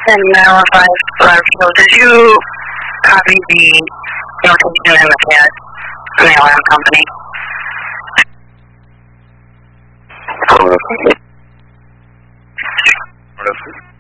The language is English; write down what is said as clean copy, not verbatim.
And now if I so did you copy the notation in the pad from the alarm company? What is it?